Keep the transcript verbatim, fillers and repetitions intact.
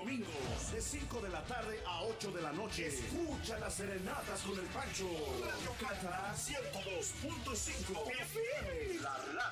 domingos, de cinco de la tarde a ocho de la noche. Escucha las serenatas con el Pancho. Radio Cata ciento dos punto cinco F M. La